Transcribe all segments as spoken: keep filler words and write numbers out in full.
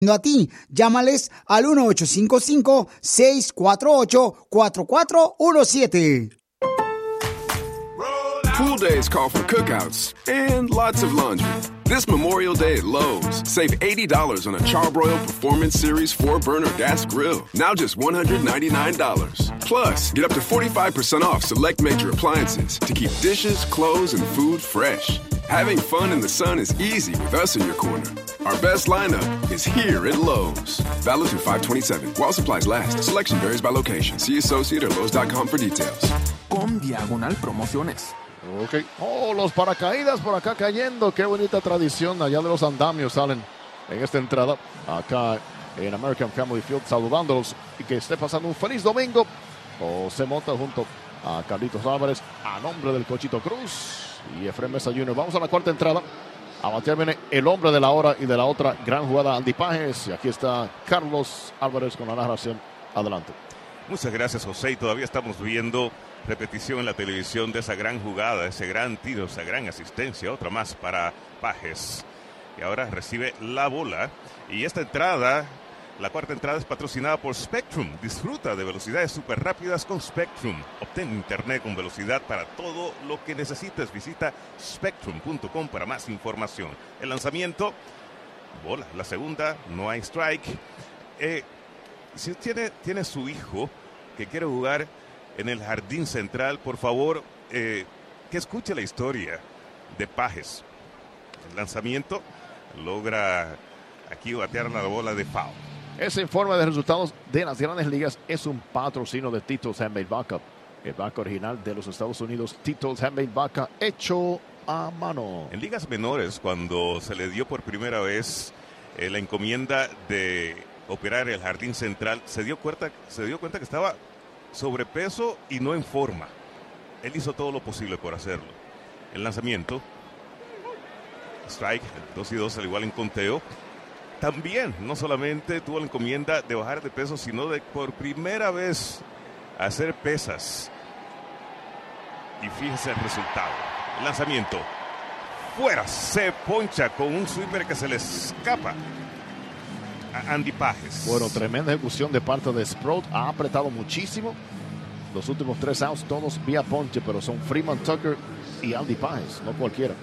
a ti. Llámales al uno ocho cinco cinco, seis cuatro ocho, cuatro cuatro uno siete. Pool days call for cookouts and lots of laundry. This Memorial Day at Lowe's, save eighty dollars on a Charbroil Performance Series four burner gas grill. Now just one hundred ninety-nine dollars. Plus, get up to forty-five percent off select major appliances to keep dishes, clothes, and food fresh. Having fun in the sun is easy with us in your corner. Our best lineup is here at Lowe's. Valid through five twenty-seven. While supplies last. Selection varies by location. See associate or lowes dot com for details. Con Diagonal Promociones. Ok. Oh, los paracaídas por acá cayendo. Qué bonita tradición. Allá de los andamios salen en esta entrada. Acá en American Family Field saludándolos. Y que esté pasando un feliz domingo. O se monta junto a Carlitos Álvarez a nombre del Cochito Cruz y Efraín Mesa junior Vamos a la cuarta entrada. A batear viene el hombre de la hora y de la otra gran jugada, Andy Pajes. Y aquí está Carlos Álvarez con la narración. Adelante. Muchas gracias, José. Y todavía estamos viendo repetición en la televisión de esa gran jugada, ese gran tiro, esa gran asistencia. Otra más para Pajes. Y ahora recibe la bola. Y esta entrada, la cuarta entrada, es patrocinada por Spectrum. Disfruta de velocidades súper rápidas con Spectrum. Obtén internet con velocidad para todo lo que necesites. Visita spectrum punto com para más información. El lanzamiento, bola. La segunda, no hay strike. Eh, si tiene, tiene su hijo que quiere jugar en el jardín central, por favor, eh, que escuche la historia de Pajes. El lanzamiento logra aquí batear la bola de foul. Ese informe de resultados de las grandes ligas es un patrocinio de Tito's Handmade Vodka, el vodka original de los Estados Unidos. Tito's Handmade Vodka, hecho a mano. En ligas menores, cuando se le dio por primera vez eh, la encomienda de operar el jardín central, se dio cuenta, se dio cuenta que estaba sobrepeso y no en forma. Él hizo todo lo posible por hacerlo. El lanzamiento, strike, dos y dos, al igual en conteo. También, no solamente tuvo la encomienda de bajar de peso, sino de por primera vez hacer pesas. Y fíjese el resultado. El lanzamiento. Fuera. Se poncha con un sweeper que se le escapa a Andy Pajes. Bueno, tremenda ejecución de parte de Sprout. Ha apretado muchísimo. Los últimos tres outs, todos vía ponche, pero son Freeman Tucker y Andy Pajes, no cualquiera.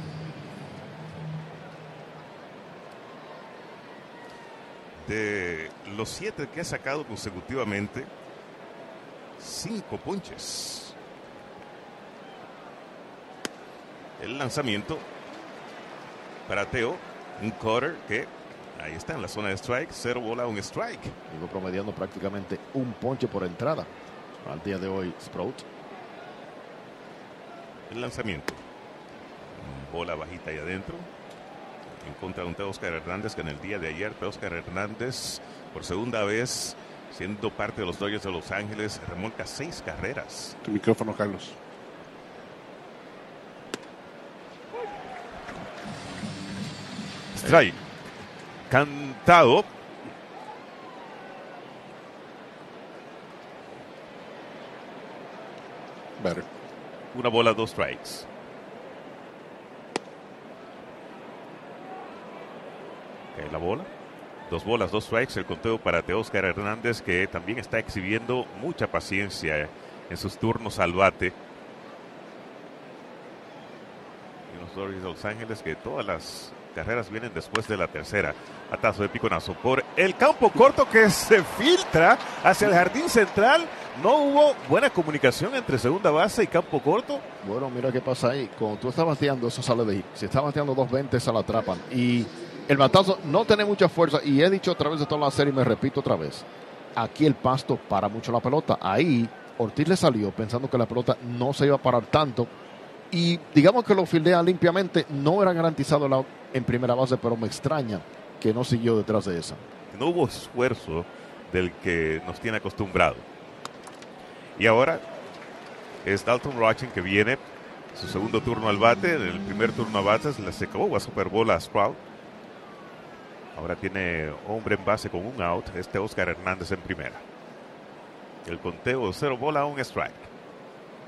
De los siete que ha sacado consecutivamente, cinco ponches. El lanzamiento para Teo, un cutter que ahí está en la zona de strike, cero bola, un strike. Digo, promediando prácticamente un ponche por entrada al día de hoy, Sprout. El lanzamiento, bola bajita ahí adentro. En contra de un Teóscar Hernández, que en el día de ayer Teóscar Hernández, por segunda vez siendo parte de los Dodgers de Los Ángeles, remolca seis carreras. Tu micrófono, Carlos. Strike cantado. Better. Una bola, dos strikes. La bola, dos bolas, dos strikes, el conteo para Teóscar Hernández, que también está exhibiendo mucha paciencia en sus turnos al bate. Y los Dodgers de Los Ángeles, que todas las carreras vienen después de la tercera. Atazo de piconazo por el campo corto que se filtra hacia el jardín central. No hubo buena comunicación entre segunda base y campo corto. Bueno, mira qué pasa ahí. Cuando tú estás bateando, eso sale de ahí. Si estás bateando dos veinte, se la atrapan. Y el batazo no tiene mucha fuerza. Y he dicho a través de toda la serie y me repito otra vez. Aquí el pasto para mucho la pelota. Ahí Ortiz le salió pensando que la pelota no se iba a parar tanto. Y digamos que lo fildea limpiamente. No era garantizado el out en primera base, pero me extraña que no siguió detrás de esa. No hubo esfuerzo del que nos tiene acostumbrado. Y ahora es Dalton Rochin, que viene su segundo turno al bate. En el primer turno a bases le secó a Super Bowl a Sprout. Ahora tiene hombre en base con un out. Este Oscar Hernández en primera. El conteo, cero bola, un strike.